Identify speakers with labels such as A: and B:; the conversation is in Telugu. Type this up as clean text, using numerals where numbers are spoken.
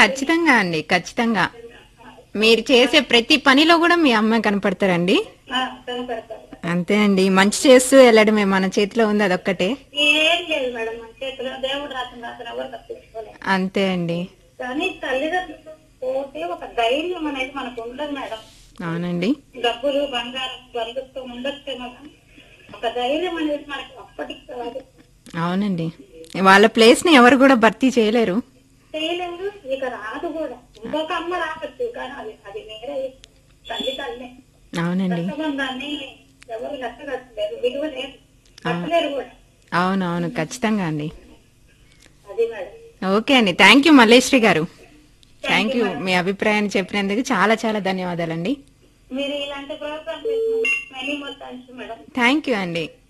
A: ఖచ్చితంగా అండి, ఖచ్చితంగా మీరు చేసే ప్రతి పనిలో కూడా మీ అమ్మ కనపడతారండి.
B: కనపడతారు.
A: అంతే అండి, మంచి చేస్తూ వెళ్ళడమే మన చేతిలో ఉంది, అదొక్కటే.
B: ఏం లేదు మేడం, మన చేతిలో దేవుడు రాసిన రాసిన ఎవరు తప్పించుకోలేదు.
A: అంతే అండి.
B: కానీ తల్లిదండ్రులు పోతే ఒక ధైర్యం అనేది మనకు ఉండదు మేడం.
A: అవునండి.
B: డబ్బులు బంగారం బంధుత్వం ఉండొచ్చు మేడం, ఒక ధైర్యం అనేది మనకి అప్పటికి కాదు.
A: అవునండి, వాళ్ళ ప్లేస్ ని ఎవరు కూడా భర్తీ చేయలేరు.
B: చేయలేదు, ఇక రాదు కూడా. ఇంకొక అమ్మ రావచ్చు కానీ అది అది వేరే తల్లి తల్లే.
A: అవునండి.
B: రక్తబంధాన్ని ఎవరు లెక్కగట్టలేరు, విలువ లేదు, కట్టలేరు కూడా.
A: అవునవును, ఖచ్చితంగా అండి.
B: అది మేడం.
A: ఓకే అండి, థ్యాంక్ యూ మల్లేశ్వరి గారు. థ్యాంక్ యూ, మీ అభిప్రాయాన్ని చెప్పినందుకు చాలా చాలా ధన్యవాదాలండి.
B: మీరు ఇలాంటి programme many more thanks madam.
A: Thank you అండి.